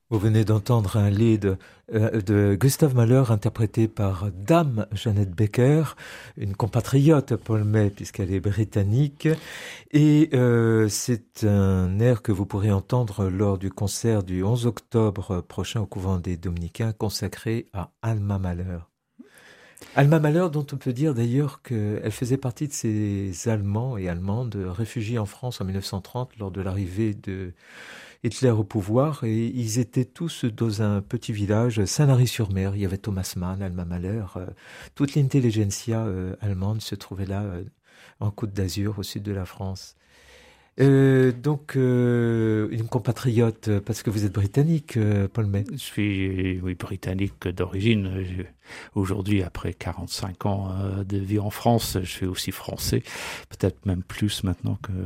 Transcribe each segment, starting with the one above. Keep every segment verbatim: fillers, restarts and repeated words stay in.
Vous venez d'entendre un lead euh, de Gustav Mahler interprété par Dame Jeannette Becker, une compatriote Paul May puisqu'elle est britannique. Et euh, c'est un air que vous pourrez entendre lors du concert du onze octobre prochain au couvent des Dominicains consacré à Alma Mahler. Alma Mahler, dont on peut dire d'ailleurs qu'elle faisait partie de ces Allemands et Allemandes réfugiés en France en mille neuf cent trente lors de l'arrivée de Hitler au pouvoir, et ils étaient tous dans un petit village, Saint-Lary-sur-Mer. Il y avait Thomas Mann, Alma Mahler, euh, toute l'intelligentsia euh, allemande se trouvait là, euh, en Côte d'Azur, au sud de la France. Euh, donc, euh, une compatriote, parce que vous êtes britannique, euh, Paul May. Je suis, oui, britannique d'origine. Je, aujourd'hui, après quarante-cinq ans euh, de vie en France, je suis aussi français, peut-être même plus maintenant que,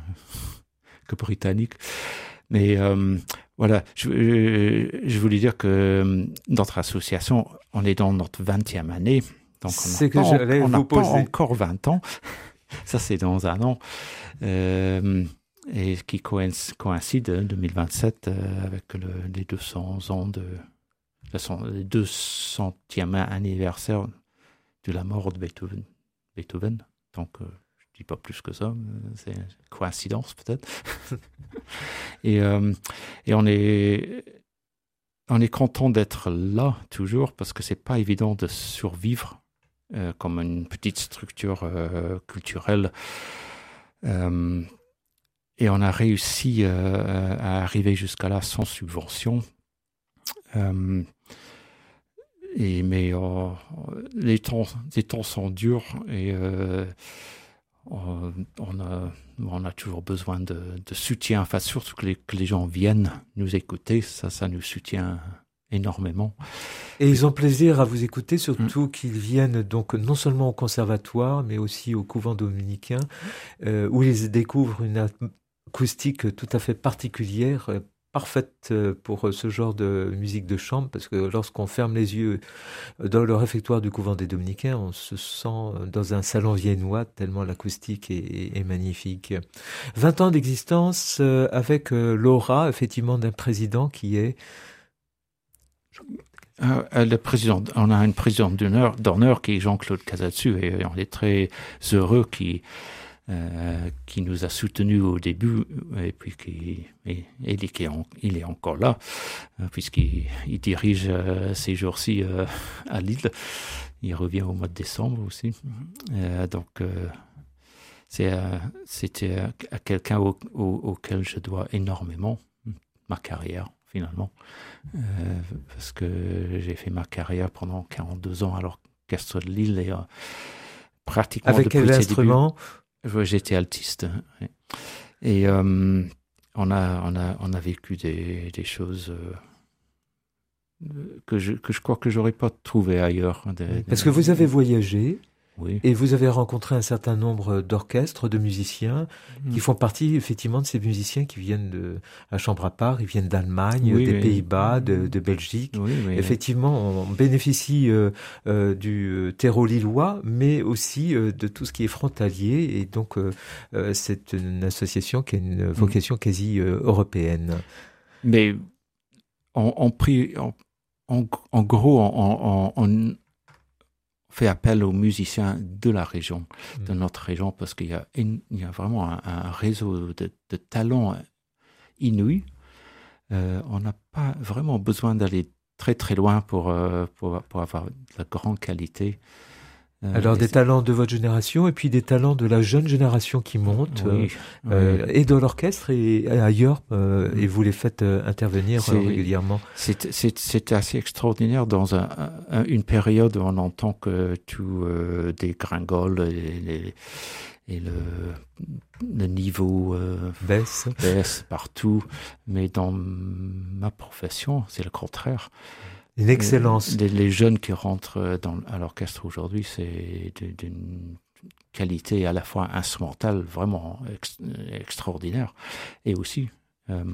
que britannique. Mais euh, voilà, je, je voulais dire que notre association, on est dans notre vingtième année, donc on n'a pas, pas encore vingt ans, ça c'est dans un an, euh, et qui coïncide deux mille vingt-sept euh, avec le, les deux cents ans de, le deux centième anniversaire de la mort de Beethoven. Beethoven. Donc euh, je dis pas plus que ça, c'est une coïncidence peut-être. et, euh, et on est, on est content d'être là toujours parce que c'est pas évident de survivre euh, comme une petite structure euh, culturelle. Euh, et on a réussi euh, à arriver jusqu'à là sans subvention. Euh, et, mais euh, les, temps, les temps sont durs et euh, on, on, a, on a toujours besoin de, de soutien. Enfin, surtout que les, que les gens viennent nous écouter, ça, ça nous soutient énormément. Et ils ont plaisir à vous écouter, surtout mmh. qu'ils viennent donc non seulement au conservatoire, mais aussi au couvent dominicain, euh, où ils découvrent une acoustique tout à fait particulière, euh, parfaite pour ce genre de musique de chambre, parce que lorsqu'on ferme les yeux dans le réfectoire du couvent des Dominicains, on se sent dans un salon viennois, tellement l'acoustique est, est magnifique. vingt ans d'existence euh, avec euh, l'aura, effectivement, d'un président qui est... Euh, le président, on a une présidente d'honneur, d'honneur qui est Jean-Claude Casadesus et on est très heureux qui euh, qui nous a soutenus au début et puis qui et, et qui est, il est encore là puisqu'il il dirige euh, ces jours-ci euh, à Lille. Il revient au mois de décembre aussi. Euh, donc euh, c'est euh, c'était à quelqu'un au, au, auquel je dois énormément ma carrière. Finalement, euh, parce que j'ai fait ma carrière pendant quarante-deux ans à l'orchestre de Lille et euh, pratiquement avec depuis quel instrument débuts, j'étais altiste. Ouais. Et euh, on a on a on a vécu des des choses euh, que je que je crois que j'aurais pas trouvé ailleurs. Des, parce que vous avez voyagé. Oui. Et vous avez rencontré un certain nombre d'orchestres, de musiciens, mmh. qui font partie effectivement de ces musiciens qui viennent de à chambre à part, ils viennent d'Allemagne, oui, des oui. Pays-Bas, de, de Belgique. Oui, oui, effectivement, on bénéficie euh, euh, du terreau lillois, mais aussi euh, de tout ce qui est frontalier. Et donc, euh, euh, c'est une association qui a une vocation mmh. quasi euh, européenne. Mais en, en, en, en, en gros, en, en, en fait appel aux musiciens de la région, mmh. de notre région, parce qu'il y a, il y a vraiment un, un réseau de, de talents inouïs. Euh, on n'a pas vraiment besoin d'aller très très loin pour, euh, pour, pour avoir de la grande qualité. Euh, Alors des c'est... talents de votre génération et puis des talents de la jeune génération qui monte, oui, euh, oui. et dans l'orchestre et ailleurs, euh, mmh. et vous les faites intervenir c'est, régulièrement. C'est, c'est, c'est assez extraordinaire dans un, un, une période où on entend que tout euh, dégringole et, les, et le, le niveau euh, baisse. baisse partout, mais dans ma profession, c'est le contraire. Une excellence. Les, les jeunes qui rentrent dans, à l'orchestre aujourd'hui, c'est d'une qualité à la fois instrumentale vraiment ex, extraordinaire et aussi euh,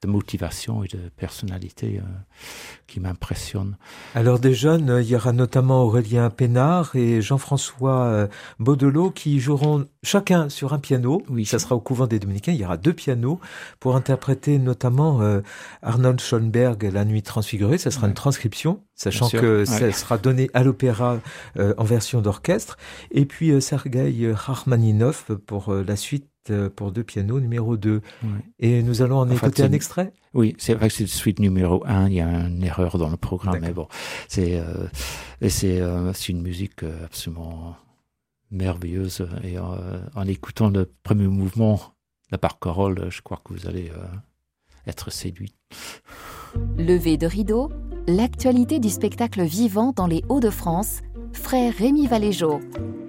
de motivation et de personnalité euh, qui m'impressionne. Alors des jeunes, il y aura notamment Aurélien Pénard et Jean-François euh, Baudelot qui joueront chacun sur un piano. Oui. Ça sera au couvent des Dominicains. Il y aura deux pianos pour interpréter notamment euh, Arnold Schoenberg, La Nuit transfigurée. Ça sera ouais. une transcription, sachant que ouais. ça sera donné à l'opéra euh, en version d'orchestre. Et puis euh, Sergueï Rachmaninov pour euh, la suite pour deux pianos numéro deux. Ouais. Et nous allons en, en écouter fait, un extrait. Oui, c'est vrai que c'est suite numéro un. Il y a une erreur dans le programme, D'accord. mais bon, c'est euh, et c'est euh, c'est une musique absolument merveilleuse. Et euh, en écoutant le premier mouvement, la barcarolle, je crois que vous allez euh, être séduit. Levé de rideau, l'actualité du spectacle vivant dans les Hauts-de-France. Frère Rémi Valéjo.